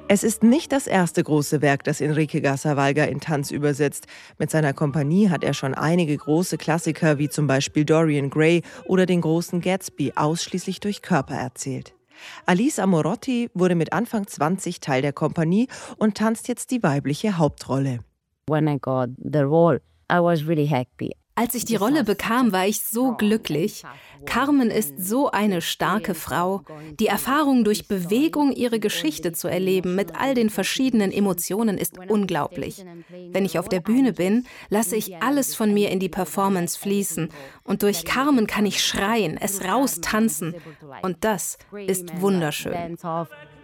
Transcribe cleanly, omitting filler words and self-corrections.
Es ist nicht das erste große Werk, das Enrique Gazzavallga in Tanz übersetzt. Mit seiner Kompanie hat er schon einige große Klassiker wie zum Beispiel Dorian Gray oder den großen Gatsby ausschließlich durch Körper erzählt. Alice Amorotti wurde mit Anfang 20 Teil der Kompanie und tanzt jetzt die weibliche Hauptrolle. When I got the role, I was really happy. Als ich die Rolle bekam, war ich so glücklich. Carmen ist so eine starke Frau. Die Erfahrung, durch Bewegung ihre Geschichte zu erleben, mit all den verschiedenen Emotionen, ist unglaublich. Wenn ich auf der Bühne bin, lasse ich alles von mir in die Performance fließen. Und durch Carmen kann ich schreien, es raustanzen. Und das ist wunderschön.